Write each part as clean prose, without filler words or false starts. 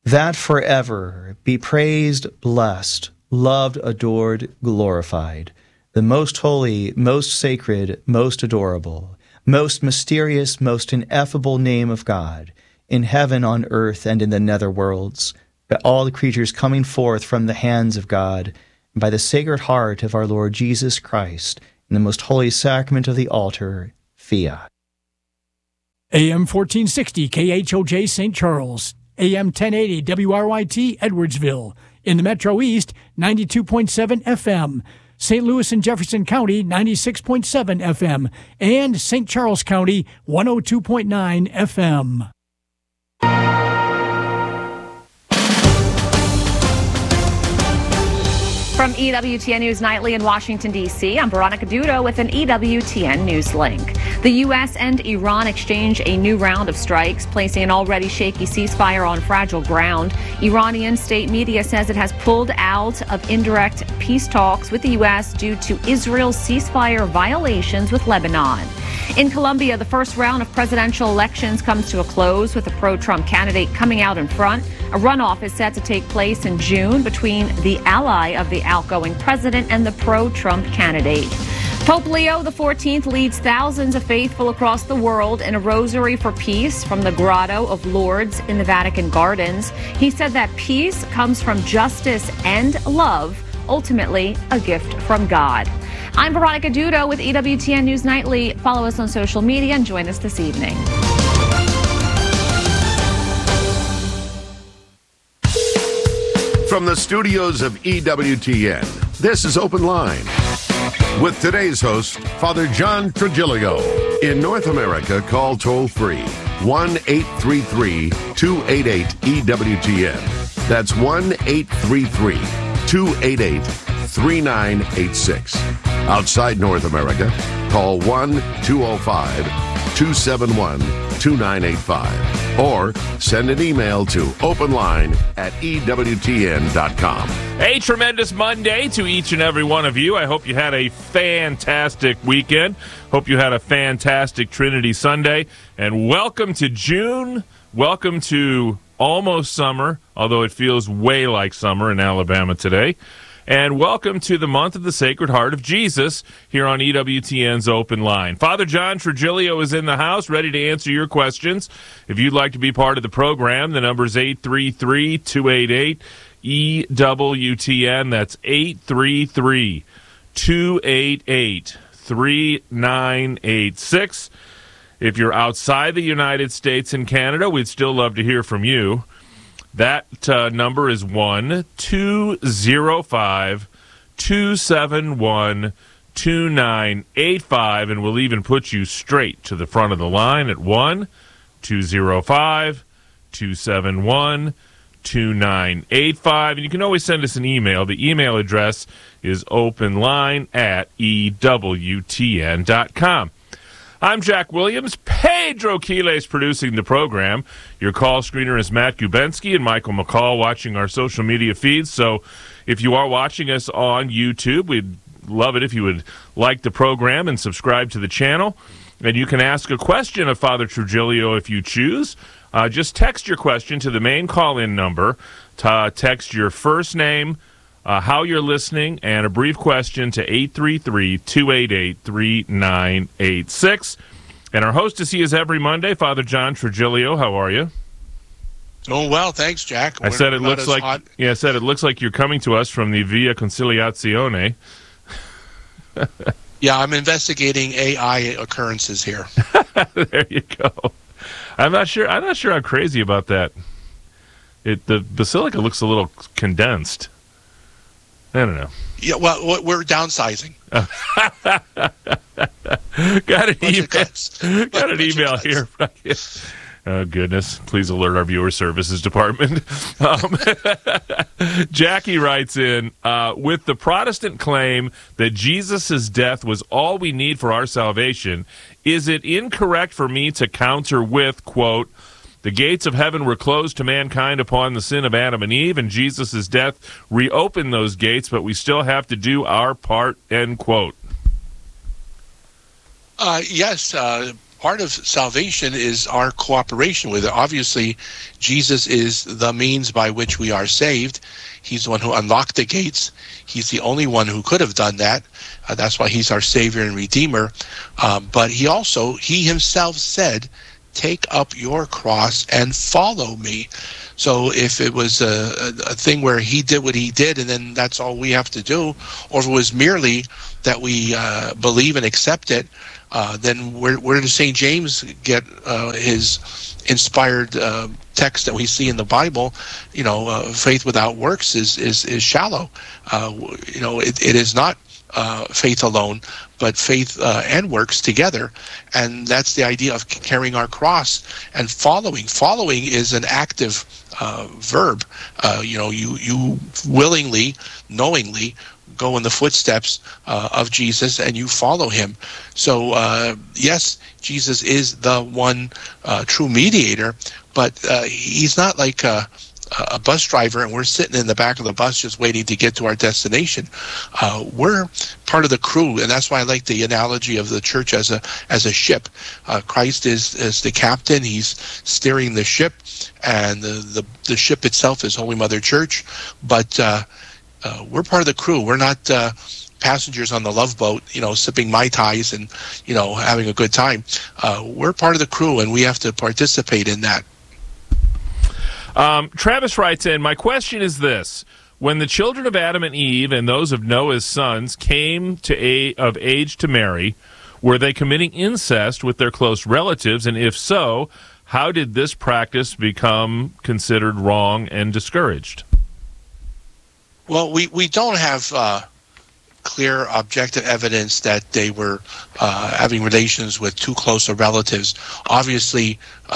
that forever be praised, blessed, loved, adored, glorified, the most holy, most sacred, most adorable, most mysterious, most ineffable name of God, in heaven, on earth, and in the nether worlds, by all the creatures coming forth from the hands of God, and by the Sacred Heart of our Lord Jesus Christ, in the most holy sacrament of the altar, fiat. AM 1460 KHOJ St. Charles, AM 1080 WRYT Edwardsville, in the Metro East, 92.7 FM, St. Louis and Jefferson County, 96.7 FM, and St. Charles County, 102.9 FM. From EWTN News Nightly in Washington, D.C., I'm Veronica Dudo with an EWTN News link. The U.S. and Iran exchange a new round of strikes, placing an already shaky ceasefire on fragile ground. Iranian state media says it has pulled out of indirect peace talks with the U.S. due to Israel's ceasefire violations with Lebanon. In Colombia, the first round of presidential elections comes to a close with a pro-Trump candidate coming out in front. A runoff is set to take place in June between the ally of the outgoing president and the pro-Trump candidate. Pope Leo XIV leads thousands of faithful across the world in a rosary for peace from the Grotto of Lourdes in the Vatican Gardens. He said that peace comes from justice and love, ultimately a gift from God. I'm Veronica Dudo with EWTN News Nightly. Follow us on social media and join us this evening. From the studios of EWTN, this is Open Line. With today's host, Father John Trigilio. In North America, call toll-free 1-833-288-EWTN. That's 1-833-288-3986. Outside North America, call 1-205-271-2985. Or send an email to openline@ewtn.com. A tremendous Monday to each and every one of you. I hope you had a fantastic weekend. Hope you had a fantastic Trinity Sunday. And welcome to June. Welcome to almost summer, although it feels way like summer in Alabama today. And welcome to the month of the Sacred Heart of Jesus here on EWTN's Open Line. Father John Trigilio is in the house, ready to answer your questions. If you'd like to be part of the program, the number is 833-288-EWTN. That's 833-288-3986. If you're outside the United States and Canada, we'd still love to hear from you. That number is 1-205-271-2985, and we'll even put you straight to the front of the line at 1-205-271-2985. And you can always send us an email. The email address is openline@ewtn.com. I'm Jack Williams. Pedro Quiles producing the program. Your call screener is Matt Gubensky and Michael McCall watching our social media feeds. So if you are watching us on YouTube, we'd love it if you would like the program and subscribe to the channel. And you can ask a question of Father Trigilio if you choose. Just text your question to the main call-in number. Text your first name, how you're listening, and a brief question to 833-288-3986. And our host is every Monday, Father John Trigilio. How are you? Doing well, thanks, Jack. I said it looks like I said it looks like you're coming to us from the Via Conciliazione. Yeah, I'm investigating AI occurrences here. There you go. I'm not sure I'm crazy about that. The basilica looks a little condensed. I don't know. Yeah, well, we're downsizing. Got an email here. Oh, goodness. Please alert our viewer services department. Jackie writes in, with the Protestant claim that Jesus' death was all we need for our salvation, is it incorrect for me to counter with, quote, the gates of heaven were closed to mankind upon the sin of Adam and Eve, and Jesus' death reopened those gates, but we still have to do our part, end quote. Yes, part of salvation is our cooperation with it. Obviously, Jesus is the means by which we are saved. He's the one who unlocked the gates. He's the only one who could have done that. That's why he's our Savior and Redeemer. But he himself said, take up your cross and follow me. So if it was a thing where he did what he did and then that's all we have to do, or if it was merely that we believe and accept it, then where does St. James get his inspired text that we see in the Bible? Faith without works is shallow. It is not faith alone, but faith and works together. And that's the idea of carrying our cross and following. Following is an active verb. You willingly, knowingly go in the footsteps of Jesus and you follow him. So yes, Jesus is the one true mediator, but he's not like a bus driver and we're sitting in the back of the bus just waiting to get to our destination. We're part of the crew, and that's why I like the analogy of the church as a ship. Christ is the captain. He's steering the ship, and the ship itself is Holy Mother Church. But we're part of the crew. We're not passengers on the Love Boat, sipping Mai Tais and, having a good time. We're part of the crew, and we have to participate in that. Travis writes in, my question is this. When the children of Adam and Eve and those of Noah's sons came of age to marry, were they committing incest with their close relatives? And if so, how did this practice become considered wrong and discouraged? Well, we don't have clear objective evidence that they were having relations with too close of relatives. Obviously,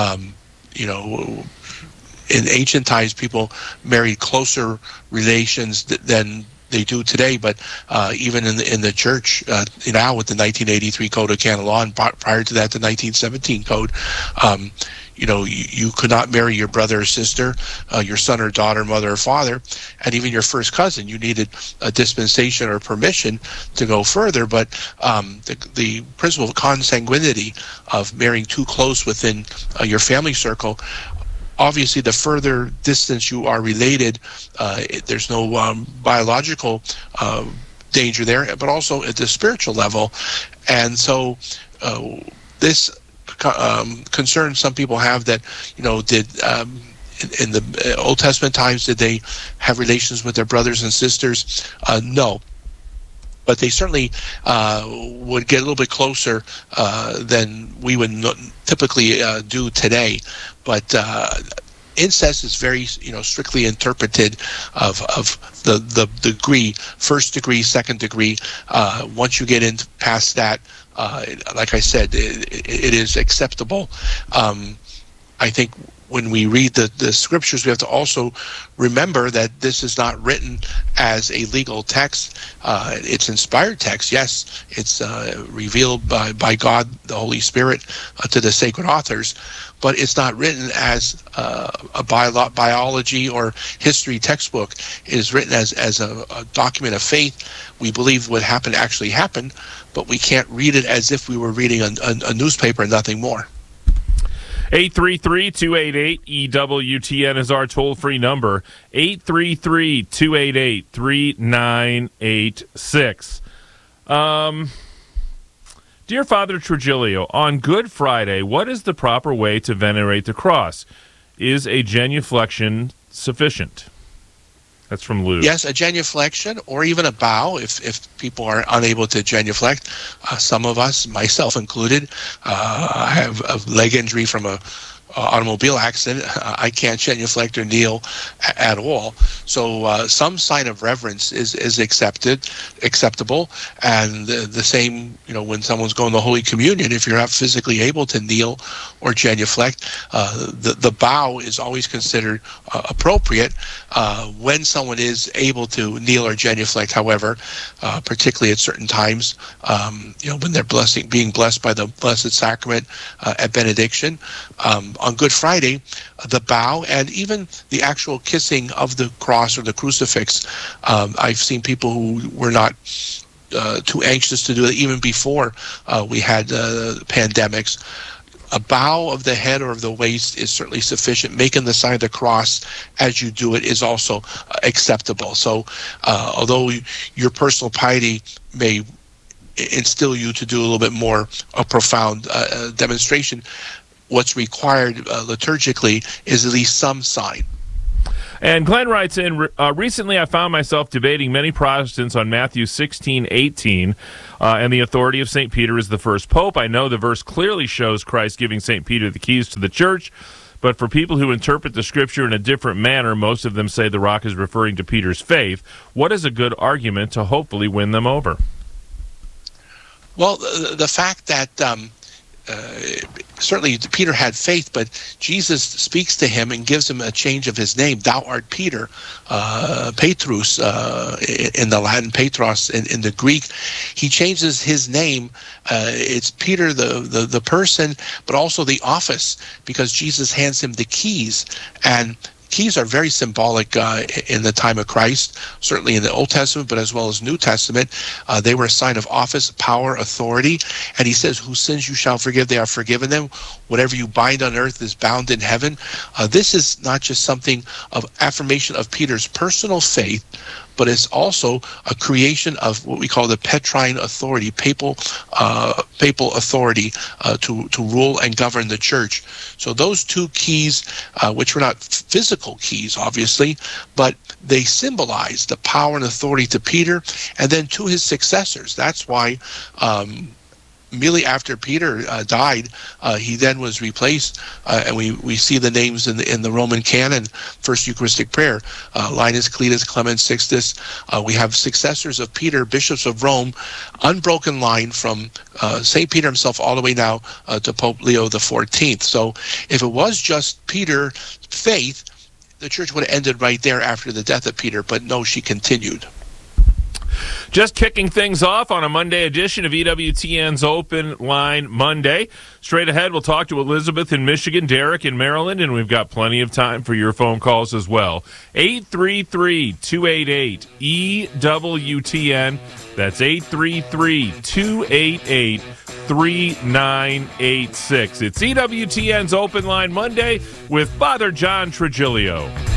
in ancient times, people married closer relations than they do today. But even in the church now, with the 1983 Code of Canon Law, and prior to that, the 1917 Code, you could not marry your brother or sister, your son or daughter, mother or father, and even your first cousin. You needed a dispensation or permission to go further. But the principle of consanguinity, of marrying too close within your family circle, obviously, the further distance you are related, there's no biological danger there, but also at the spiritual level. And so this concern some people have that, did in the Old Testament times, did they have relations with their brothers and sisters? No. But they certainly would get a little bit closer than we would typically do today. But incest is very, strictly interpreted of the degree, first degree, second degree. Once you get past that, like I said, it is acceptable. I think when we read the scriptures, we have to also remember that this is not written as a legal text. It's inspired text. Yes, it's revealed by God, the Holy Spirit, to the sacred authors, but it's not written as a biology or history textbook. It is written as a document of faith. We believe what happened actually happened, but we can't read it as if we were reading a newspaper and nothing more. 833-288-EWTN is our toll-free number, 833-288-3986. Dear Father Trujillo, on Good Friday, what is the proper way to venerate the cross? Is a genuflection sufficient? That's from Lou. Yes, a genuflection or even a bow if people are unable to genuflect. Some of us, myself included, I have a leg injury from a automobile accident. I can't genuflect or kneel at all. So some sign of reverence is acceptable. And the same, when someone's going to Holy Communion, if you're not physically able to kneel or genuflect, the bow is always considered appropriate. When someone is able to kneel or genuflect, however, particularly at certain times, when they're being blessed by the Blessed Sacrament at benediction, on Good Friday, the bow and even the actual kissing of the cross or the crucifix. I've seen people who were not too anxious to do it even before we had pandemics. A bow of the head or of the waist is certainly sufficient. Making the sign of the cross as you do it is also acceptable. So although your personal piety may instill you to do a little bit more a profound demonstration, what's required liturgically is at least some sign. And Glenn writes in, recently I found myself debating many Protestants on Matthew 16:18 and the authority of St. Peter as the first pope. I know the verse clearly shows Christ giving St. Peter the keys to the church, but for people who interpret the scripture in a different manner, most of them say the rock is referring to Peter's faith. What is a good argument to hopefully win them over? Well, the fact that certainly Peter had faith, but Jesus speaks to him and gives him a change of his name. Thou art Peter, Petrus in the Latin, Petros in the Greek. He changes his name. It's Peter, the person, but also the office, because Jesus hands him the keys. And keys are very symbolic in the time of Christ, certainly in the Old Testament, but as well as New Testament. They were a sign of office, power, authority. And he says, whose sins you shall forgive, they are forgiven them. Whatever you bind on earth is bound in heaven. This is not just something of affirmation of Peter's personal faith, but it's also a creation of what we call the Petrine authority, papal authority to rule and govern the church. So those two keys, which were not physical keys, obviously, but they symbolize the power and authority to Peter and then to his successors. That's why immediately after Peter died, he then was replaced, and we see the names in the Roman canon, First Eucharistic Prayer, Linus, Cletus, Clement, Sixtus. We have successors of Peter, bishops of Rome, unbroken line from St. Peter himself all the way now to Pope Leo XIV. So if it was just Peter's faith, the church would have ended right there after the death of Peter, but no, she continued. Just kicking things off on a Monday edition of EWTN's Open Line Monday. Straight ahead, we'll talk to Elizabeth in Michigan, Derek in Maryland, and we've got plenty of time for your phone calls as well. 833-288-EWTN. That's 833-288-3986. It's EWTN's Open Line Monday with Father John Trigilio.